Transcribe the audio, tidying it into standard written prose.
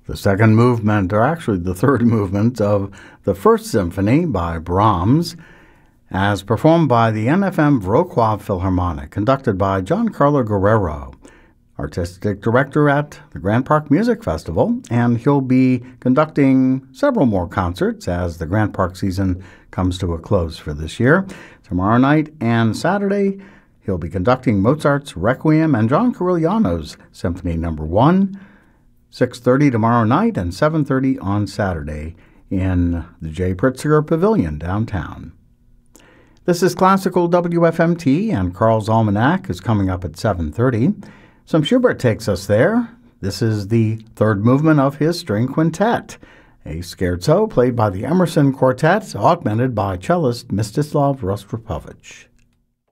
The second movement, or actually the third movement, of the First Symphony by Brahms, as performed by the NFM Wrocław Philharmonic, conducted by Giancarlo Guerrero, artistic director at the Grant Park Music Festival, and he'll be conducting several more concerts as the Grant Park season comes to a close for this year. Tomorrow night and Saturday, he'll be conducting Mozart's Requiem and John Corigliano's Symphony No. 1, 6:30 tomorrow night and 7:30 on Saturday in the J. Pritzker Pavilion downtown. This is Classical WFMT, and Carl's Almanac is coming up at 7:30. Some Schubert takes us there. This is the third movement of his string quintet, a scherzo played by the Emerson Quartet, augmented by cellist Mstislav Rostropovich.